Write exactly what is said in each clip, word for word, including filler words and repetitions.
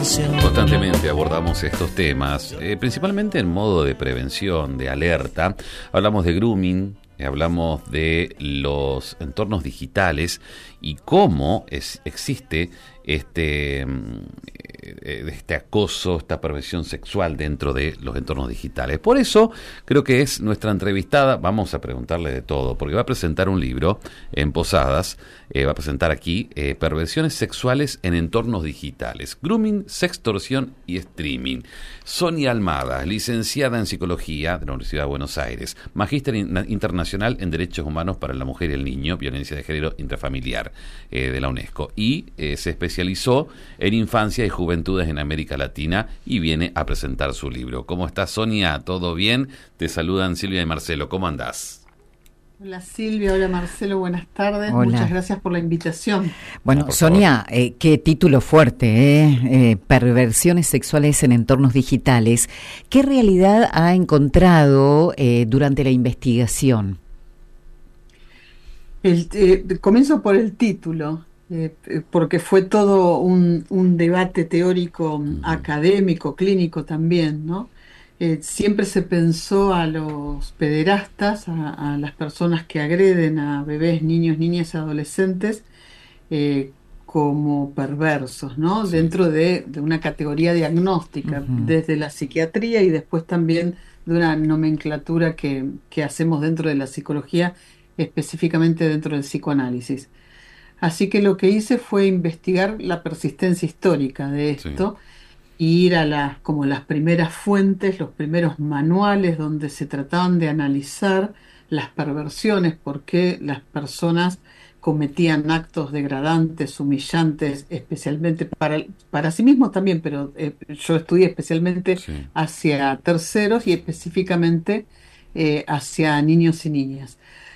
canción. Constantemente abordamos estos temas, eh, principalmente en modo de prevención, de alerta. Hablamos de grooming, eh, hablamos de los entornos digitales y cómo es, existe este, eh, este acoso, esta perversión sexual dentro de los entornos digitales. Por eso creo que es nuestra entrevistada. Vamos a preguntarle de todo, porque va a presentar un libro en Posadas, eh, va a presentar aquí eh, perversiones sexuales en entornos digitales, grooming, sextorsión y streaming. Sonia Almada, licenciada en Psicología de la Universidad de Buenos Aires, magíster in- internacional en Derechos Humanos para la Mujer y el Niño, Violencia de Género Intrafamiliar eh, de la UNESCO, y eh, se especializó en infancia y juventudes en América Latina y viene a presentar su libro. ¿Cómo estás, Sonia? ¿Todo bien? Te saludan Silvia y Marcelo. ¿Cómo andás? Hola Silvia, hola Marcelo, buenas tardes. Hola. Muchas gracias por la invitación. Bueno, Ah, Sonia, eh, qué título fuerte, ¿eh? Eh, perversiones sexuales en entornos digitales. ¿Qué realidad ha encontrado eh, durante la investigación? El, eh, comienzo por el título, eh, porque fue todo un, un debate teórico, Uh-huh. académico, clínico también, ¿no? Eh, siempre se pensó a los pederastas, a, a las personas que agreden a bebés, niños, niñas y adolescentes, eh, como perversos, ¿no? Sí. Dentro de, de una categoría diagnóstica, Uh-huh. desde la psiquiatría y después también de una nomenclatura que, que hacemos dentro de la psicología, específicamente dentro del psicoanálisis. Así que lo que hice fue investigar la persistencia histórica de Sí. esto, y ir a las, como las primeras fuentes, los primeros manuales donde se trataban de analizar las perversiones, por qué las personas cometían actos degradantes, humillantes, especialmente para, para sí mismos también, pero eh, yo estudié especialmente Sí. hacia terceros y específicamente eh, hacia niños y niñas.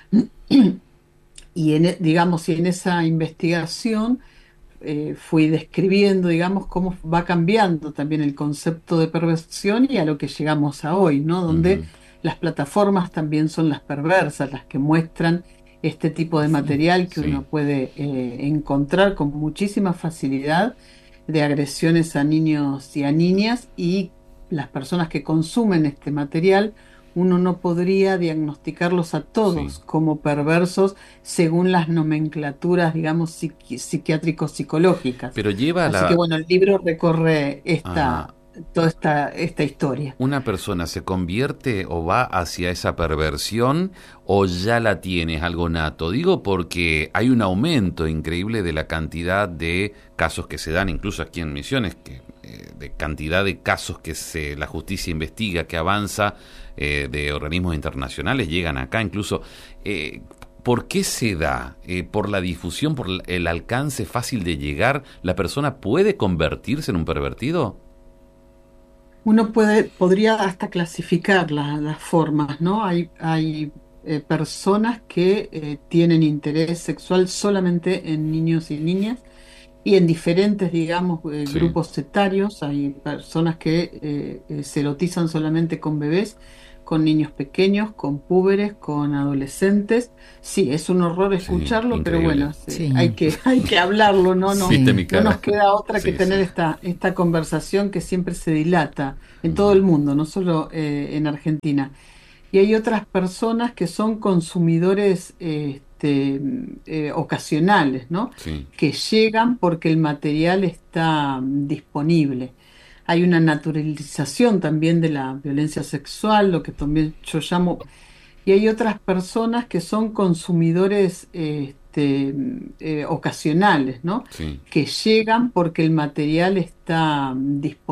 Y en, e- digamos, y en esa investigación eh, fui describiendo, digamos, cómo va cambiando también el concepto de perversión y a lo que llegamos a hoy, ¿no? Donde Uh-huh. las plataformas también son las perversas, las que muestran este tipo de material que Sí. uno puede eh, encontrar con muchísima facilidad, de agresiones a niños y a niñas, y las personas que consumen este material, uno no podría diagnosticarlos a todos Sí. como perversos según las nomenclaturas, digamos, psiqui- psiquiátrico-psicológicas. Pero lleva a Así que la... bueno, el libro recorre Ajá. esta, toda esta, esta historia. ¿Una persona se convierte o va hacia esa perversión o ya la tiene, es algo nato? Digo porque hay un aumento increíble de la cantidad de casos que se dan, incluso aquí en Misiones, que, eh, de cantidad de casos que se, la justicia investiga, que avanza, eh, de organismos internacionales, llegan acá incluso. Eh, ¿Por qué se da? Eh, ¿Por la difusión, por el alcance fácil de llegar? ¿La persona puede convertirse en un pervertido? Uno puede, podría hasta clasificar la- las formas, ¿no? Hay, hay eh, personas que eh, tienen interés sexual solamente en niños y niñas y en diferentes, digamos, eh, Sí. grupos etarios. Hay personas que eh, eh, se erotizan solamente con bebés, con niños pequeños, con púberes, con adolescentes. Sí, es un horror Sí, escucharlo, pero increíble. bueno, sí, Sí. hay que, hay que hablarlo, ¿no? No, Viste mi no cara. nos queda otra que Sí, tener sí. esta, esta conversación que siempre se dilata en todo Ujú. el mundo, no solo eh, en Argentina. Y hay otras personas que son consumidores este, eh, ocasionales, ¿no? Sí. Que llegan porque el material está mm, disponible. Hay una naturalización también de la violencia sexual, lo que también yo llamo, y hay otras personas que son consumidores este, eh, ocasionales, ¿no? Sí. Que llegan porque el material está mm, disponible.